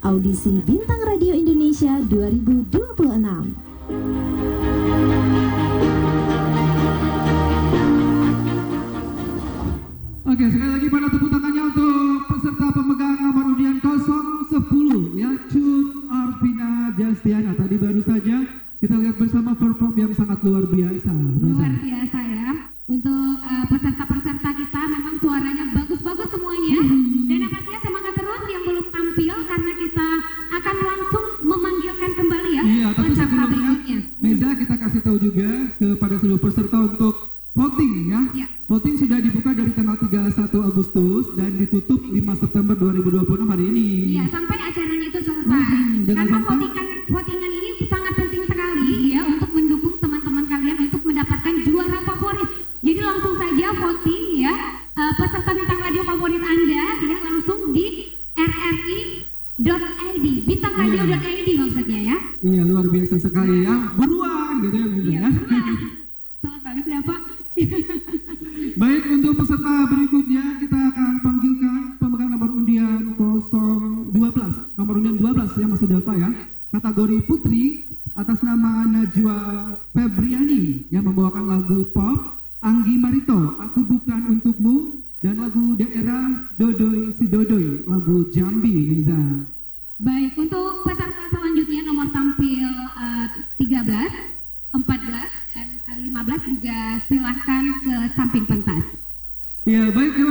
Audisi Bintang Radio Indonesia 2026. Oke, sekali lagi pada tepuk tangannya untuk peserta pemegang nomor undian 010 ya, Cut Arvina Jastiana. Tadi baru saja kita lihat bersama perform yang sangat luar biasa. Luar biasa ya. Untuk peserta-peserta kita memang suaranya bagus-bagus semuanya. Dan yang pastinya semangat terus yang belum tampil karena kita akan langsung memanggilkan kembali ya peserta berikutnya. Meza, kita kasih tahu juga kepada seluruh peserta untuk voting ya. Voting sudah dibuka dari tanggal 31 Agustus dan ditutup 5 September 2026 hari ini. Iya, sampai acaranya itu selesai. Karena votingan ini sangat penting sekali ya untuk mendukung teman-teman kalian untuk mendapatkan juara favorit. Jadi langsung saja voting ya peserta bintang radio favorit Anda ya langsung di rri.id, bintangradio.id maksudnya ya. Iya, luar biasa sekali ya. Buruan gitu ya Meza ya. Sangat bagus ya Pak. Baik, untuk peserta berikutnya kita akan panggilkan pemegang nomor undian 012, nomor undian 12 ya Mas Sudarta ya. Kategori putri atas nama Najwa Febriani yang membawakan lagu pop Anggi Marito, Aku Bukan Untukmu, dan lagu daerah Dodoi Si Dodoi, lagu Jambi Meza. Baik, untuk peserta selanjutnya nomor tampil 13, 14 dan 15 juga silahkan ke samping pentas. Ya, baik, terima